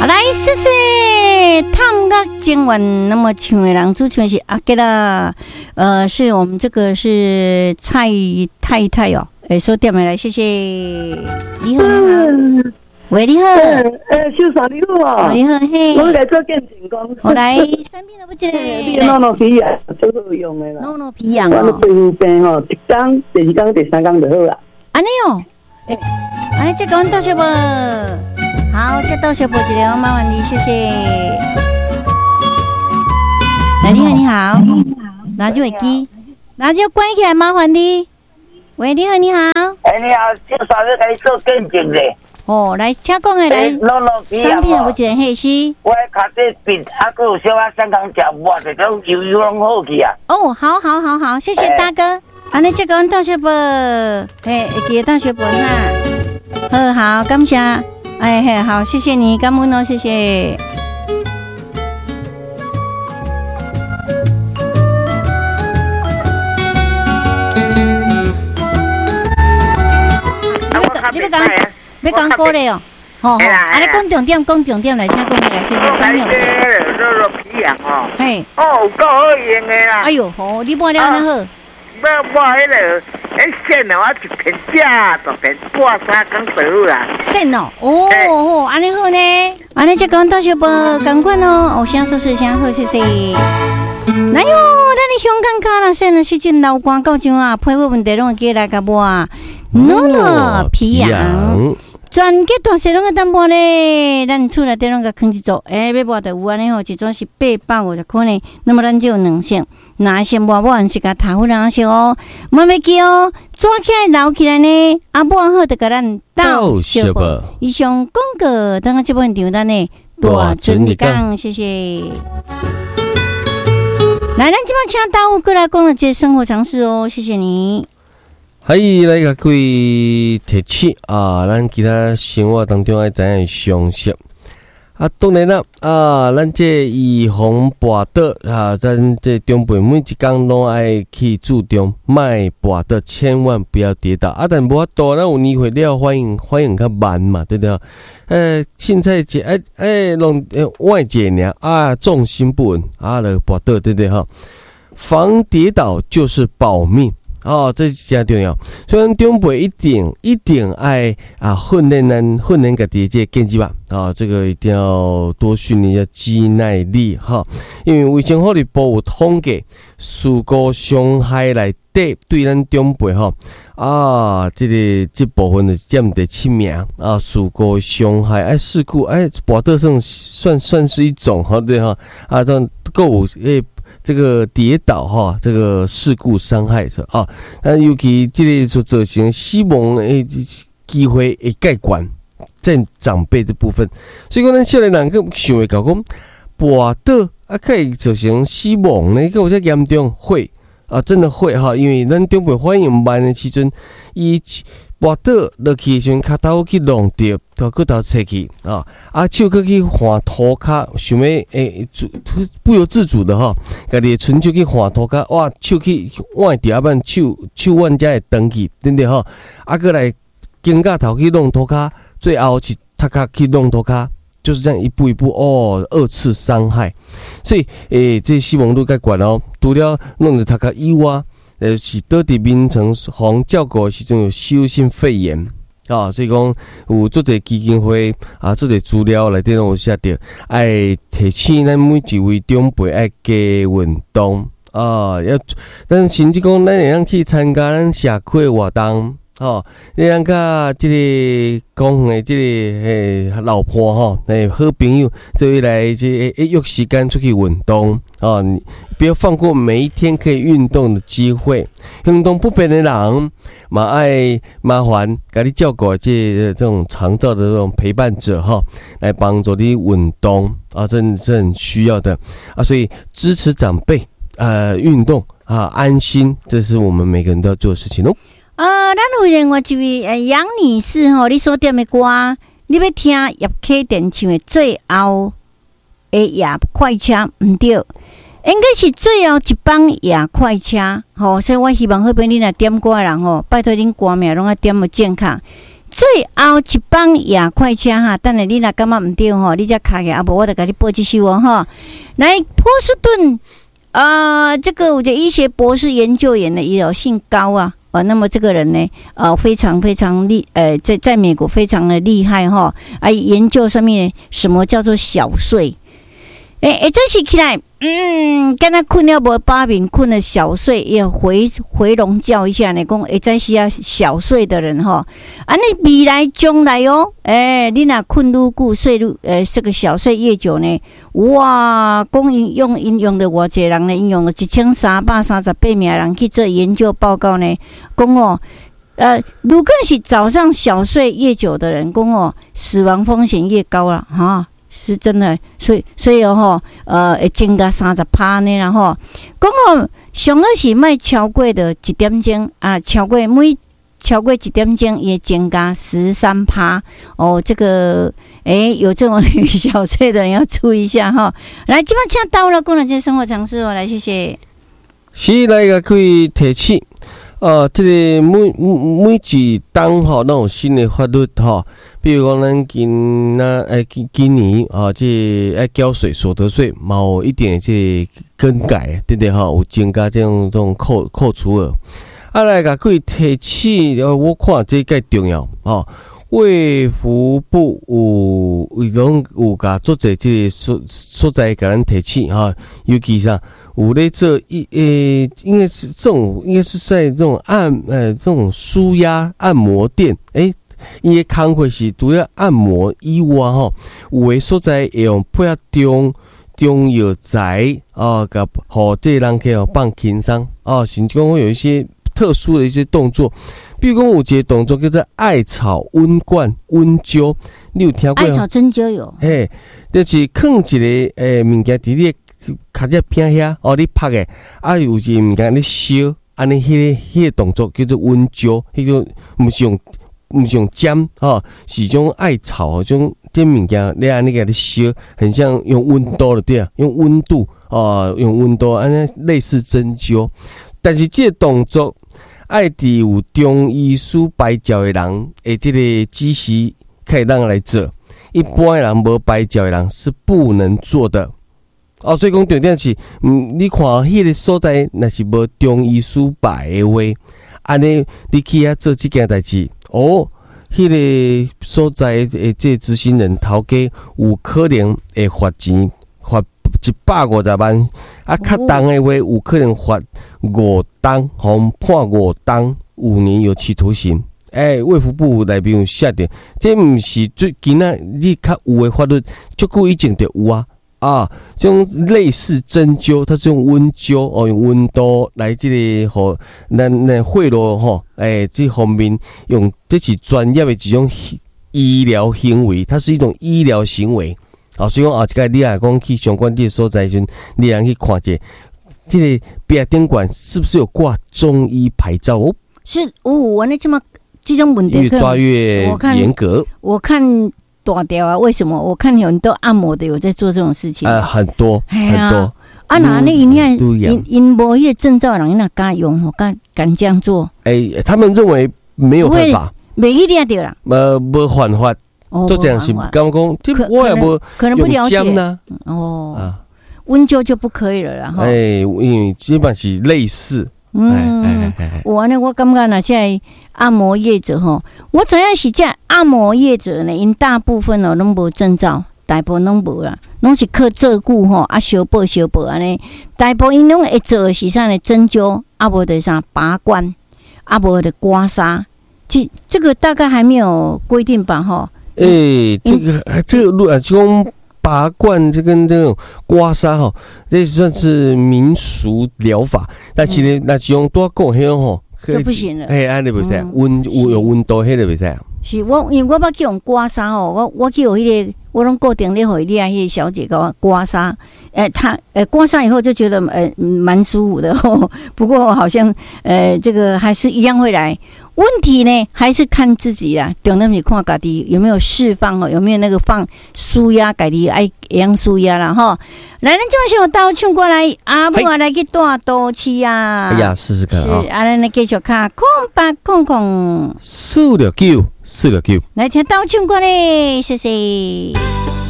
好，来试试探个今晚那么唱的人主唱是阿吉啦，是我们这个是蔡太太哦，收点来，谢谢。你好，喂，你好， 秀嫂你好啊， 你好，嘿， 我来做见证工， 我来生病了不记得， 你诺诺皮痒最好用的啦， 诺诺皮痒我皮肤病吼，一天、第二天、第三天就好啦。 安尼哦，安尼这个到小宝，好，这到小宝一个，麻烦你，谢谢。来，你好，你好，拿就会机，拿就关起来，麻烦你。喂，你好，你好。 你好，秀嫂你来做见证嘞。 哦，来，请讲的来。产品有一个黑丝。 我脚底病，还有小可香港食抹这种油油拢好去啊。 哦，好，谢谢大哥。安尼这个到小宝，会记得到小宝哈。好，感谢。好，谢谢你，感恩哦，谢谢。你要讲歌嘞哦，安尼讲重点来，请讲来，谢谢三秒。 肉皮痒哦， 嘿， 有够好用的啦。 哎呦，你抹了安尼好。 抹迄个，线哦，我一片假，大片半3天就好啦。 线哦，安尼好呢，安尼才讲到小宝，赶快哦，先做事先好，谢谢。来哟，咱的香港卡啦，线的时阵老光到怎啊？配合问题拢会记来甲无啊？诺诺皮痒。全家大细拢个淡薄咧，咱厝内底拢个放一组，要抹就有安尼吼，一组是850块呢。那么咱就有2箱，那先抹完是甲头人色哦，莫要记哦，抓起来捞起来呢，抹好就甲咱倒小宝。以上广告，等下这部分场咱呢大准你讲，谢谢。来，咱这摆请大户过来讲了这生活常识哦，谢谢你。 来甲各位提醒啊，咱其他生活当中爱知影常识啊，当然啦啊，咱这预防跋倒啊，咱这长辈每一天拢爱去注重，卖跋倒，千万不要跌倒啊！但无法度，咱有年岁了，反应较慢嘛，对不对？凊彩一弄外界呢啊，重心不稳啊，就跋倒，对不对哈？防跌倒就是保命。这是真重要，所以咱长辈一定爱训练家己这健肌吧这个一定要多训练一下肌耐力哈，因为卫生福利部有统计，事故伤害内底对咱长辈这部分就占第7名事故伤害事故跋倒算是一种对哈这够有这个跌倒这个事故伤害尤其这个所造成死亡的机会会介悬在长辈这部分，所以讲咱少年人个想会搞讲跋倒可以造成死亡呢，有这严重会真的会因为咱长辈反应慢的时阵，伊跋倒落去的时阵，脚头去弄着，骨头切去手去换涂骹，想要不由自主的家己的唇手去换涂骹，哇，手去换掉，慢手腕才会长去，对不对过来肩胛头去弄涂骹，最后是头壳去弄涂骹，就是这样一步一步2次伤害，所以这死亡率介悬除了弄着头壳以外。是倒伫眠床互照顾的时阵有急性肺炎所以讲有做者基金会做者资料内底拢有写着，爱提醒咱每一位长辈爱加运动咱甚至讲咱会当去参加咱社区的活动你咱甲这个讲的这个老婆好朋友，就会来约时间出去运动不要放过每一天可以运动的机会。行动不便的人嘛爱麻烦给你照顾这种长照的这种陪伴者来帮助你运动真的是很需要的所以支持长辈运动安心，这是我们每个人都要做的事情咱有另外一位杨女士你所点的歌，你要听叶启田唱的最后的夜快车唔对，应该是最后一班夜快车所以我希望后边你若点歌的人拜托恁歌名拢要点要正确。 最后一班亚快车哈，等下你若感觉唔对吼，你才卡起，啊无我就给你播这首哦哈。来，波士顿这个我觉得医学博士研究员呢，也有姓高啊。那么这个人呢，非常非常在美国非常的厉害哈，研究上面什么叫做小睡，这是起来，刚才困了无8眠，困了小睡，也回笼觉一下呢，讲这是要小睡的人哈，你未来将来哦，你若困愈久，睡愈这个小睡越久呢，哇，讲引用的偌济人呢，引用了1338名人去做研究报告呢，讲如果是早上小睡越久的人，讲死亡风险越高了哈。是真的，所以会增加30%呢，然后讲上好是卖超过的1点钟啊，超过1点钟也增加13%这个有这种小睡的人要注意一下哈。来，基本上到了，讲了这生活常识来，谢谢。 是来个可以提起。这个每一档吼，那有新的法律吼，比如讲咱今年这缴税所得税，嘛有一点这更改，对不对哈？有增加这种扣除额。来个可以提起，我看这个重要吼。卫福部有甲做者这个所在甲咱提起哈，尤其是有咧做应该是在这种这种舒压按摩店，伊个工课是除了按摩以外吼，有诶所在会用配合中药材甲互这人去放轻松甚至讲会有一些特殊的一些动作。比如讲有一个动作叫做艾草温灌温灸，你有听过？ 艾草针灸有， 就是放一个物件伫你脚只边遐你拍的有一个物件你烧，安尼迄个动作叫做温灸，迄个毋是用针是种艾草种这物件你安尼甲你烧，很像用温度的对啊，用温度用温度安尼类似针灸，但是这个动作。爱伫有中医师牌照的人，这个指示可以让来做，一般的人无牌照的人是不能做的。所以讲重点是，你看迄个所在，若是无中医师牌的话，安尼你去遐做这件代志，迄个所在的这执行人头家有可能会罚钱，罚150万，较重的话有可能罚5档，判5档5年有期徒刑。卫福部内面有写的，这毋是最今仔你较有的法律，足久以前就有这种类似针灸，它是用温灸用温度来这个互咱贿赂这方面用，这是专业的一种医疗行为，它是一种医疗行为。所以讲一个你来讲去相关的所在时，你人去看者，这个别宾馆是不是有挂中医牌照？ 是我那这种问题越抓越严格。我看大条啊，为什么？我看有很多按摩的有在做这种事情。 很多很多。 那因无迄个证照，人哪敢用？敢这样做？ 他们认为没有犯法， 没一定对啦。 无犯法。就这样是刚讲，我也无可能不了解呢。 温灸就不可以了啦。 因为基本是类似。 我感觉那现在按摩业者我知影是这按摩业者呢，因大部分拢无证照，大部分拢无啦，拢是靠照顾小报安尼。大部分因拢会做的是啥呢？针灸，无的啥拔罐，无的刮痧。这个大概还没有规定吧？ 这个就讲拔罐，这跟这种刮痧这算是民俗疗法，但是呢，那是用多讲迄种就不行了。 安尼不使，有温度迄个不使。 是因为我捌去用刮痧我去有迄个，我拢固定咧互迄个小姐给我刮痧。她刮痧以后就觉得蛮舒服的不过好像这个还是一样会来。问题呢，还是看自己啦。重点是看家己有没有释放有没有那个放舒压，家己爱样舒压啦来，咱这首刀唱过来，阿母来去大都市啊！ 试试看是，咱继续看，空800 469 4个 Q。 来听到唱歌嘞，谢谢。